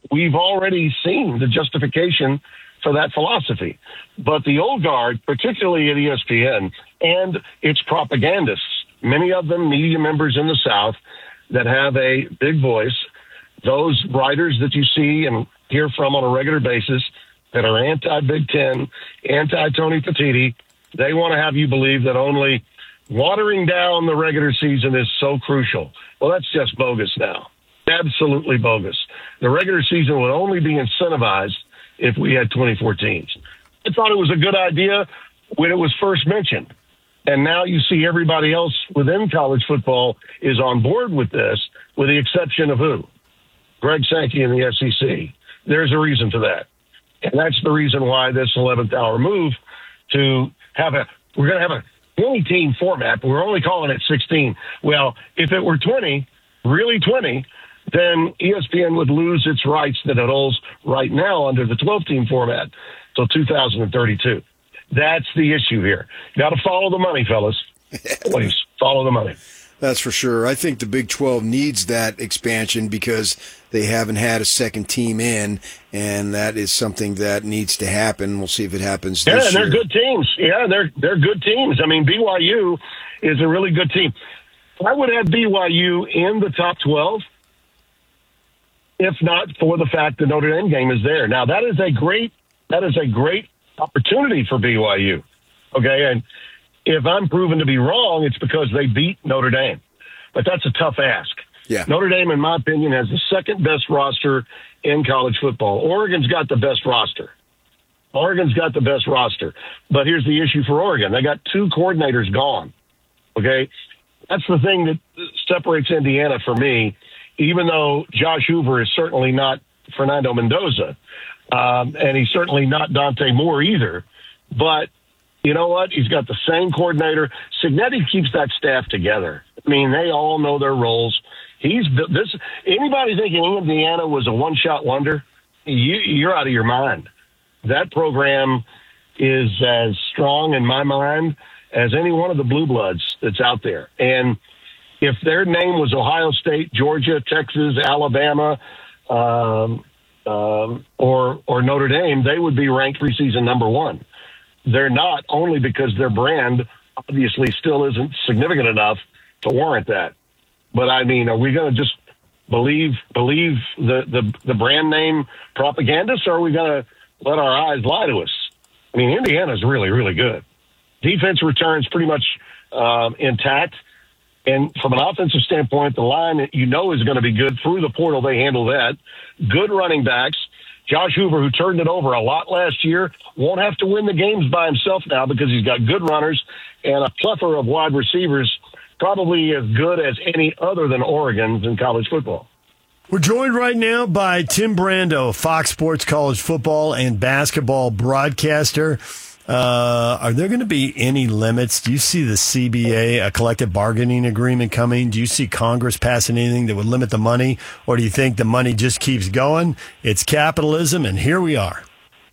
we've already seen the justification for that philosophy. But the old guard, particularly at ESPN and its propagandists, many of them media members in the South that have a big voice, those writers that you see and hear from on a regular basis that are anti-Big Ten, anti-Tony Petitti, they want to have you believe that only watering down the regular season is so crucial. Well, that's just bogus now. Absolutely bogus. The regular season would only be incentivized if we had 24 teams. I thought it was a good idea when it was first mentioned. And now you see everybody else within college football is on board with this, with the exception of who? Greg Sankey in the SEC. There's a reason for that. And that's the reason why this 11th hour move to have we're going to have a 20-team format, but we're only calling it 16. Well, if it were 20, really 20, then ESPN would lose its rights that it holds right now under the 12-team format till 2032. That's the issue here. Got to follow the money, fellas. Please follow the money. That's for sure. I think the Big 12 needs that expansion because they haven't had a second team in, and that is something that needs to happen. We'll see if it happens this year. Yeah, they're good teams. Yeah, they're good teams. I mean, BYU is a really good team. I would have BYU in the top 12 if not for the fact the Notre Dame game is there. Now, that is a great opportunity for BYU. Okay, and if I'm proven to be wrong, it's because they beat Notre Dame. But that's a tough ask. Yeah. Notre Dame, in my opinion, has the second best roster in college football. Oregon's got the best roster. But here's the issue for Oregon. They got two coordinators gone. Okay? That's the thing that separates Indiana for me, even though Josh Hoover is certainly not Fernando Mendoza, and he's certainly not Dante Moore either. But you know what? He's got the same coordinator. Signetti keeps that staff together. I mean, they all know their roles. Anybody thinking Indiana was a one-shot wonder, you're out of your mind. That program is as strong in my mind as any one of the blue bloods that's out there. And if their name was Ohio State, Georgia, Texas, Alabama, or Notre Dame, they would be ranked preseason number one. They're not, only because their brand obviously still isn't significant enough to warrant that. But I mean, are we going to just believe the brand name propagandists, or are we going to let our eyes lie to us? I mean, Indiana's really, really good. Defense returns pretty much intact. And from an offensive standpoint, the line, is going to be good through the portal. They handle that. Good running backs. Josh Hoover, who turned it over a lot last year, won't have to win the games by himself now because he's got good runners and a plethora of wide receivers, probably as good as any other than Oregon's in college football. We're joined right now by Tim Brando, Fox Sports college football and basketball broadcaster. Are there going to be any limits? Do you see the CBA, a collective bargaining agreement coming? Do you see Congress passing anything that would limit the money? Or do you think the money just keeps going? It's capitalism, and here we are.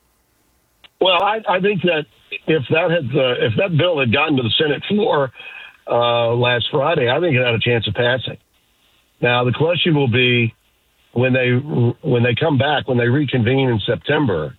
Well, I think that if that bill had gotten to the Senate floor last Friday, I think it had a chance of passing. Now, the question will be when they come back, when they reconvene in September,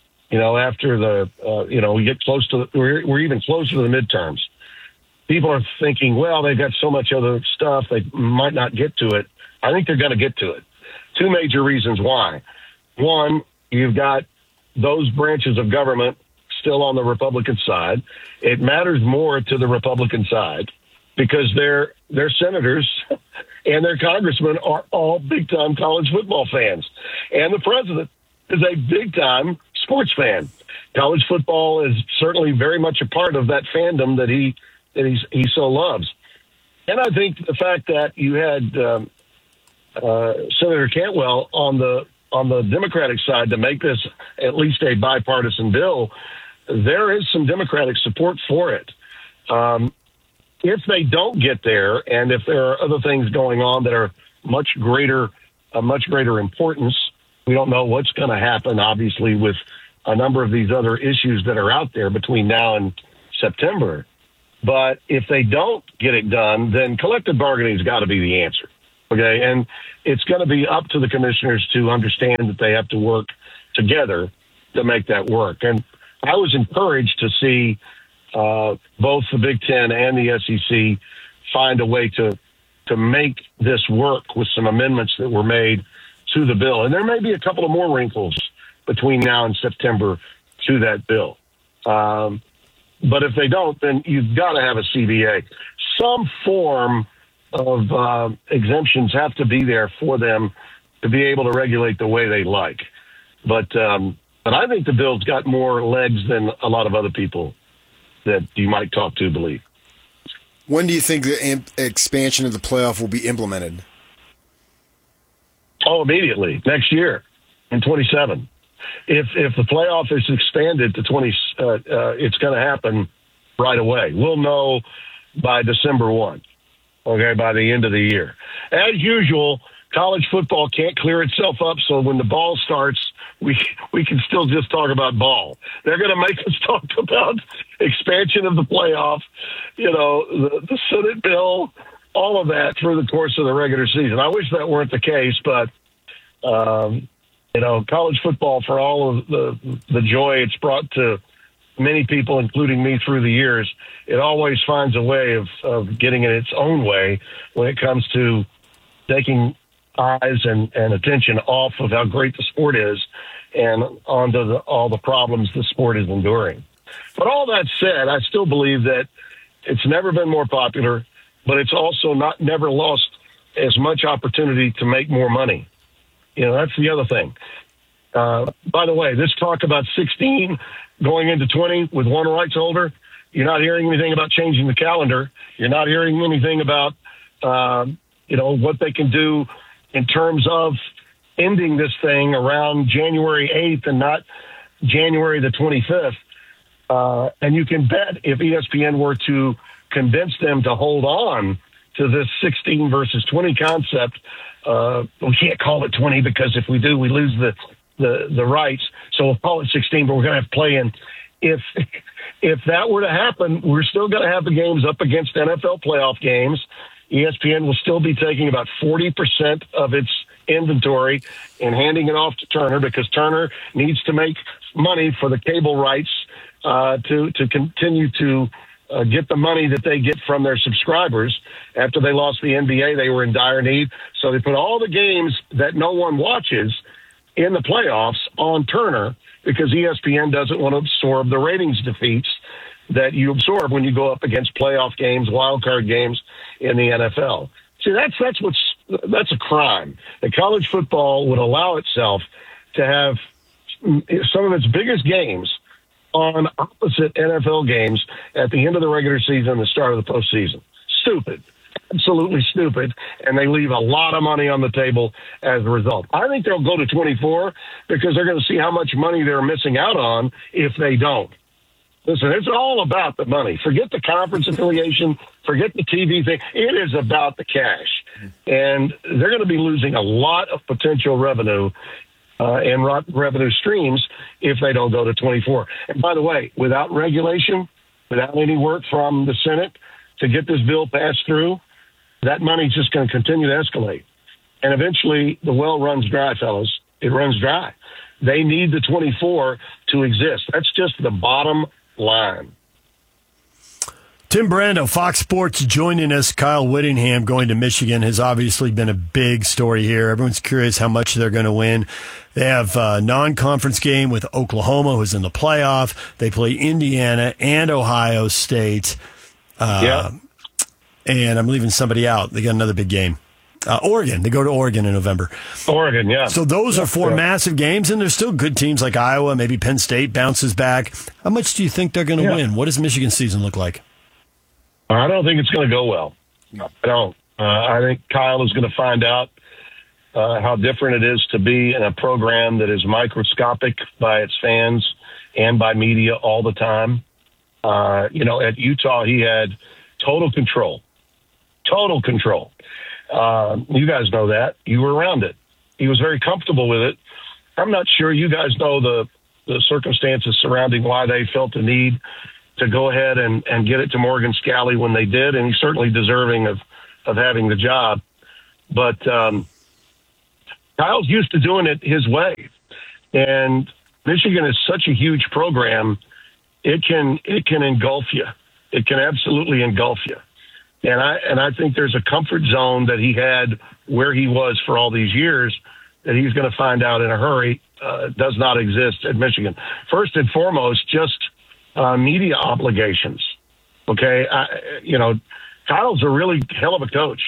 after we get close to we're even closer to the midterms. People are thinking, well, they've got so much other stuff, they might not get to it. I think they're going to get to it. Two major reasons why. One, you've got those branches of government still on the Republican side. It matters more to the Republican side because their senators and their congressmen are all big-time college football fans. And the president is a big-time sports fan. College football is certainly very much a part of that fandom that he so loves. And I think the fact that you had Senator Cantwell on the Democratic side to make this at least a bipartisan bill, there is some Democratic support for it. If they don't get there, and if there are other things going on that are much greater importance, we don't know what's going to happen, obviously, with a number of these other issues that are out there between now and September. But if they don't get it done, then collective bargaining has got to be the answer. Okay, and it's going to be up to the commissioners to understand that they have to work together to make that work. And I was encouraged to see both the Big Ten and the SEC find a way to make this work with some amendments that were made to the bill. And there may be a couple of more wrinkles between now and September to that bill. But if they don't, then you've got to have a CBA. Some form of exemptions have to be there for them to be able to regulate the way they like. But I think the bill's got more legs than a lot of other people that you might talk to believe. When do you think the expansion of the playoff will be implemented? Oh, immediately. Next year in 27. If the playoff is expanded to 20, it's going to happen right away. We'll know by December 1, okay, by the end of the year. As usual, college football can't clear itself up, so when the ball starts, we can still just talk about ball. They're going to make us talk about expansion of the playoff, the Senate bill, all of that through the course of the regular season. I wish that weren't the case, but college football, for all of the joy it's brought to many people, including me, through the years, it always finds a way of getting in its own way when it comes to taking eyes and attention off of how great the sport is and onto all the problems the sport is enduring. But all that said, I still believe that it's never been more popular, but it's also never lost as much opportunity to make more money. That's the other thing. By the way, this talk about 16 going into 20 with one rights holder, you're not hearing anything about changing the calendar. You're not hearing anything about, what they can do in terms of ending this thing around January 8th and not January the 25th. And you can bet if ESPN were to convince them to hold on to this 16 versus 20 concept, we can't call it 20 because if we do, we lose the rights. So we'll call it 16, but we're going to have play-in. If that were to happen, we're still going to have the games up against NFL playoff games. ESPN will still be taking about 40% of its inventory and handing it off to Turner because Turner needs to make money for the cable rights to continue to get the money that they get from their subscribers. After they lost the NBA, they were in dire need. So they put all the games that no one watches in the playoffs on Turner because ESPN doesn't want to absorb the ratings defeats that you absorb when you go up against playoff games, wild card games in the NFL. See, that's a crime. The college football would allow itself to have some of its biggest games on opposite NFL games at the end of the regular season and the start of the postseason. Stupid. Absolutely stupid. And they leave a lot of money on the table as a result. I think they'll go to 24 because they're going to see how much money they're missing out on if they don't. Listen, it's all about the money. Forget the conference affiliation. Forget the TV thing. It is about the cash. And they're going to be losing a lot of potential revenue and revenue streams if they don't go to 24. And by the way, without regulation, without any work from the Senate to get this bill passed through, that money's just going to continue to escalate. And eventually the well runs dry, fellas. It runs dry. They need the 24 to exist. That's just the bottom line. Tim Brando, Fox Sports, joining us. Kyle Whittingham going to Michigan has obviously been a big story here. Everyone's curious how much they're going to win. They have a non-conference game with Oklahoma, who's in the playoff. They play Indiana and Ohio State. And I'm leaving somebody out. They got another big game. Oregon. They go to Oregon in November. Oregon, yeah. So those are four massive games, and there's still good teams like Iowa. Maybe Penn State bounces back. How much do you think they're going to win? What does Michigan's season look like? I don't think it's going to go well. I don't. I think Kyle is going to find out how different it is to be in a program that is microscopic by its fans and by media all the time. At Utah, he had total control. Total control. You guys know that. You were around it. He was very comfortable with it. I'm not sure you guys know the circumstances surrounding why they felt the need to go ahead and get it to Morgan Scalley when they did, and he's certainly deserving of having the job. But Kyle's used to doing it his way. And Michigan is such a huge program, it can engulf you. It can absolutely engulf you. And I think there's a comfort zone that he had where he was for all these years that he's going to find out in a hurry does not exist at Michigan. First and foremost, just media obligations. Okay, Kyle's a really hell of a coach.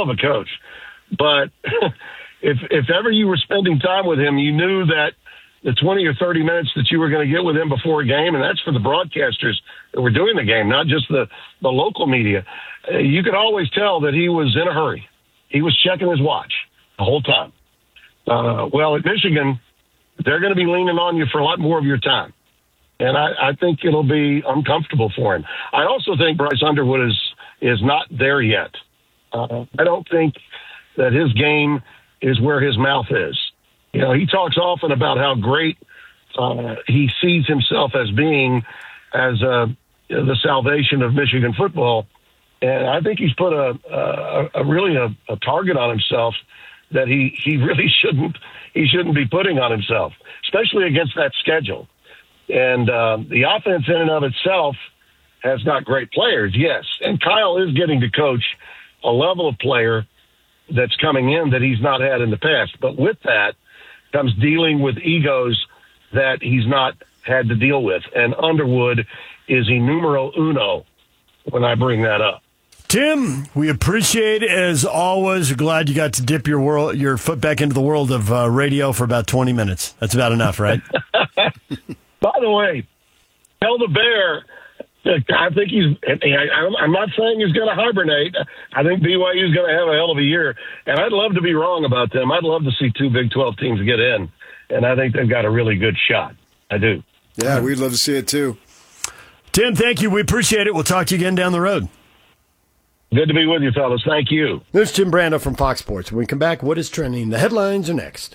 But if ever you were spending time with him, you knew that the 20 or 30 minutes that you were going to get with him before a game, and that's for the broadcasters that were doing the game, not just the local media, you could always tell that he was in a hurry. He was checking his watch the whole time. Well, at Michigan, they're going to be leaning on you for a lot more of your time. And I think it'll be uncomfortable for him. I also think Bryce Underwood is not there yet. I don't think that his game is where his mouth is. You know, he talks often about how great he sees himself as being as the salvation of Michigan football. And I think he's put a target on himself that he really shouldn't be putting on himself, especially against that schedule. And the offense in and of itself has not great players, yes. And Kyle is getting to coach a level of player that's coming in that he's not had in the past. But with that comes dealing with egos that he's not had to deal with. And Underwood is a numero uno when I bring that up. Tim, we appreciate it as always. We're glad you got to dip your foot back into the world of radio for about 20 minutes. That's about enough, right? By the way, tell the Bear, I think I'm not saying he's going to hibernate. I think BYU is going to have a hell of a year. And I'd love to be wrong about them. I'd love to see two Big 12 teams get in. And I think they've got a really good shot. I do. Yeah, we'd love to see it too. Tim, thank you. We appreciate it. We'll talk to you again down the road. Good to be with you, fellas. Thank you. There's Tim Brando from Fox Sports. When we come back, what is trending? The headlines are next.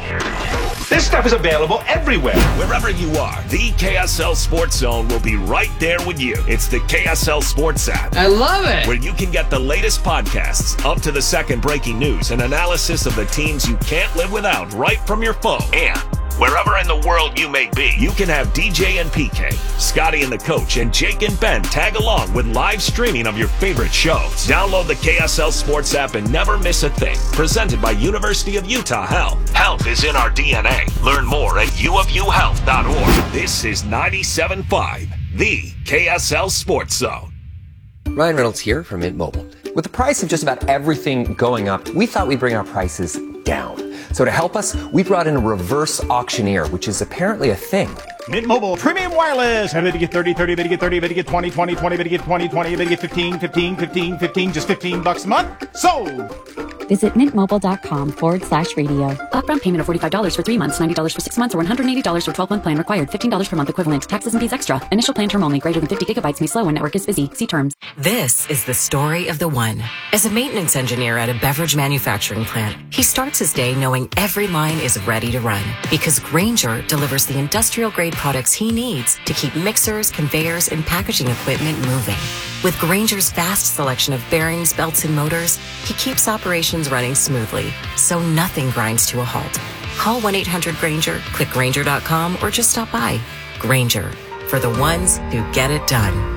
This stuff is available everywhere. Wherever you are, the KSL Sports Zone will be right there with you. It's the KSL Sports app. I love it. Where you can get the latest podcasts, up to the second breaking news, and analysis of the teams you can't live without right from your phone. And wherever in the world you may be, you can have DJ and PK, Scotty and the Coach, and Jake and Ben tag along with live streaming of your favorite shows. Download the KSL Sports app and never miss a thing. Presented by University of Utah Health. Health is in our DNA. Learn more at uofuhealth.org. This is 97.5, the KSL Sports Zone. Ryan Reynolds here from Mint Mobile. With the price of just about everything going up, we thought we'd bring our prices down. So to help us, we brought in a reverse auctioneer, which is apparently a thing. Mint Mobile Premium Wireless. How to get 30, 30, to get 30, to get 20, 20, 20, to get 20, 20, to get 15, 15, 15, 15, just $15 a month. Sold! Visit mintmobile.com/radio. Upfront payment of $45 for 3 months, $90 for 6 months, or $180 for 12-month plan required. $15 per month equivalent. Taxes and fees extra. Initial plan term only. Greater than 50 gigabytes may slow when network is busy. See terms. This is the story of the one. As a maintenance engineer at a beverage manufacturing plant, he starts his day knowing every line is ready to run. Because Grainger delivers the industrial-grade products he needs to keep mixers, conveyors, and packaging equipment moving. With Grainger's vast selection of bearings, belts, and motors, he keeps operations running smoothly, so nothing grinds to a halt. Call 1-800-GRAINGER, click Grainger.com, or just stop by. Grainger, for the ones who get it done.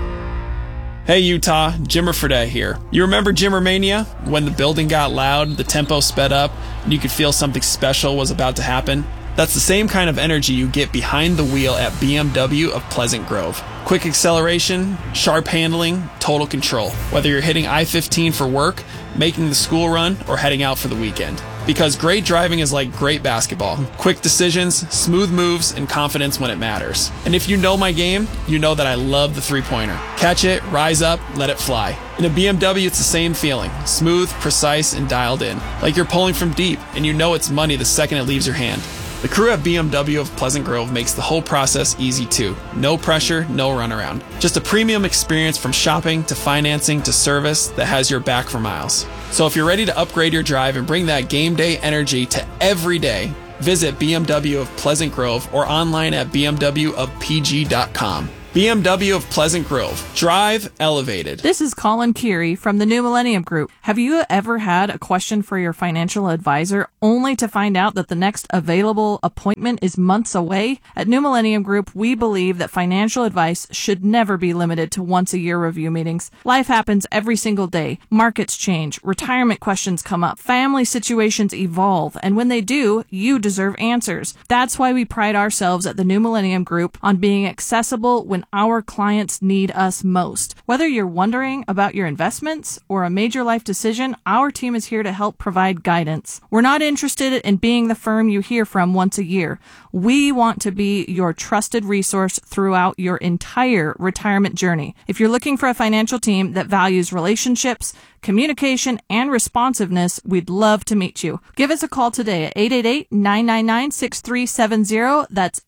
Hey Utah, Jimmer Fredette here. You remember Jimmer Mania? When the building got loud, the tempo sped up, and you could feel something special was about to happen? That's the same kind of energy you get behind the wheel at BMW of Pleasant Grove. Quick acceleration, sharp handling, total control. Whether you're hitting I-15 for work, making the school run, or heading out for the weekend. Because great driving is like great basketball. Quick decisions, smooth moves, and confidence when it matters. And if you know my game, you know that I love the three-pointer. Catch it, rise up, let it fly. In a BMW, it's the same feeling. Smooth, precise, and dialed in. Like you're pulling from deep, and you know it's money the second it leaves your hand. The crew at BMW of Pleasant Grove makes the whole process easy too. No pressure, no runaround. Just a premium experience from shopping to financing to service that has your back for miles. So if you're ready to upgrade your drive and bring that game day energy to every day, visit BMW of Pleasant Grove or online at bmwofpg.com. BMW of Pleasant Grove. Drive elevated. This is Colin Keary from the New Millennium Group. Have you ever had a question for your financial advisor only to find out that the next available appointment is months away? At New Millennium Group, we believe that financial advice should never be limited to once-a-year review meetings. Life happens every single day. Markets change. Retirement questions come up. Family situations evolve. And when they do, you deserve answers. That's why we pride ourselves at the New Millennium Group on being accessible when our clients need us most. Whether you're wondering about your investments or a major life decision, our team is here to help provide guidance. We're not interested in being the firm you hear from once a year. We want to be your trusted resource throughout your entire retirement journey. If you're looking for a financial team that values relationships, communication, and responsiveness, we'd love to meet you. Give us a call today at 888-999-6370. That's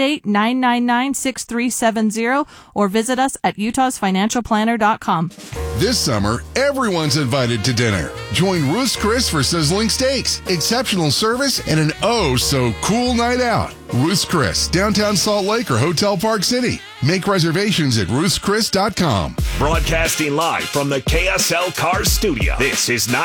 888-999-6370, or visit us at utahsfinancialplanner.com. This summer, everyone's invited to dinner. Join Ruth's Chris for sizzling steaks, exceptional service, and an oh-so-cool night out. Ruth's Chris, downtown Salt Lake or Hotel Park City. Make reservations at ruthschris.com. Broadcasting live from the KSL Cars studio. This is